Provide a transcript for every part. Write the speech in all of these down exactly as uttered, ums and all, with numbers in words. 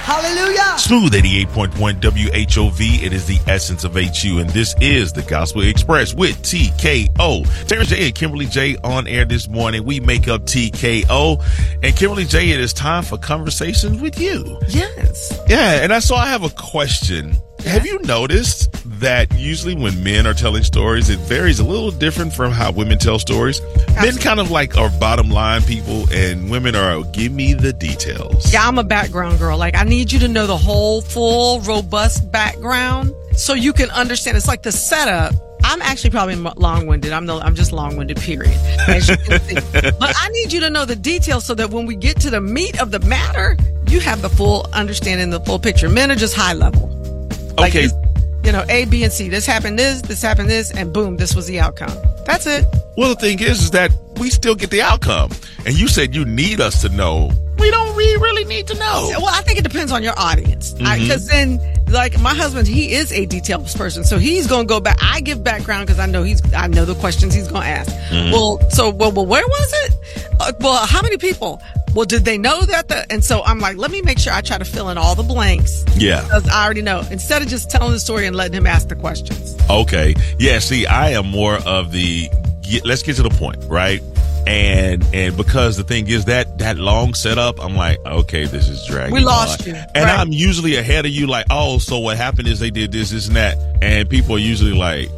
Hallelujah. Smooth eighty-eight point one W H O V. It is the essence of H U, and this is the Gospel Express with T K O. Terrence J and Kimberly J on air this morning. We make up T K O. And Kimberly J, it is time for conversations with you. Yes. Yeah, and I so I have a question. Yeah. Have you noticed that usually when men are telling stories, it varies a little different from how women tell stories? Absolutely. Men kind of like are bottom line people, and women are, give me the details. Yeah, I'm a background girl. Like, I need you to know the whole, full, robust background so you can understand. It's like the setup. I'm actually probably long-winded. I'm the, I'm just long-winded, period. As you can see. But I need you to know the details so that when we get to the meat of the matter, you have the full understanding, the full picture. Men are just high level. Like, Okay. you know, A, B, and C. This happened this, this happened this, and boom, this was the outcome. That's it. Well, the thing is, is that we still get the outcome. And you said you need us to know. We don't really, really need to know. Well, I think it depends on your audience. Mm-hmm. Because then, like, my husband, he is a detailed person. So he's going to go back. I give background because I know he's, I know the questions he's going to ask. Mm-hmm. Well, so, well, well, where was it? Uh, well, how many people? Well, did they know that? The, and so I'm like, let me make sure I try to fill in all the blanks. Yeah. Because I already know. Instead of just telling the story and letting him ask the questions. Okay. Yeah, see, I am more of the, get, let's get to the point, right? And and because the thing is that that long setup, I'm like, okay, this is dragging. We lost on. you. And right. I'm usually ahead of you, like, oh, so what happened is they did this, this, and that. And people are usually like,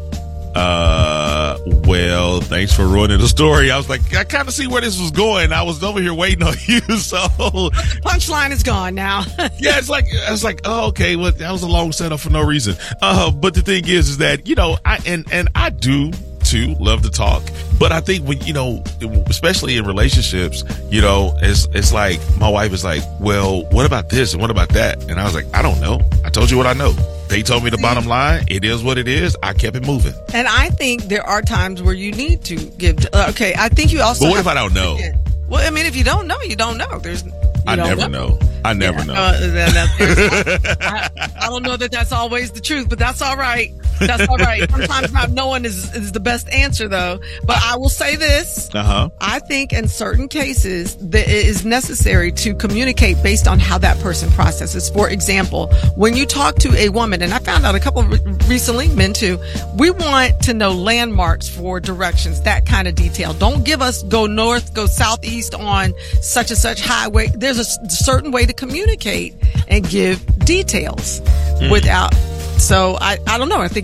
uh, well, thanks for ruining the story. I was like, I kind of see where this was going. I was over here waiting on you. So the punchline is gone now. yeah, it's like, I was like, oh, okay, well, that was a long setup for no reason. Uh, but the thing is, is that, you know, I, and, and I do too love to talk, but I think when, you know, especially in relationships, you know, it's, it's like, my wife is like, well, what about this? And what about that? And I was like, I don't know. I told you what I know. They told me the bottom line. It is what it is. I kept it moving. And I think there are times where you need to give. Uh, okay, I think you also. But what have if I don't know? Well, I mean, if you don't know, you don't know. There's. You I don't never know. know. I never yeah. know. Uh, then that's, I, I don't know that that's always the truth, but that's all right. That's all right. Sometimes not knowing is, is the best answer, though. But I will say this. Uh-huh. I think in certain cases that it is necessary to communicate based on how that person processes. For example, when you talk to a woman, and I found out a couple of re- recently, men too, we want to know landmarks for directions, that kind of detail. Don't give us go north, go southeast on such and such highway. There's a certain way to communicate and give details mm. without. So I, I don't know. I think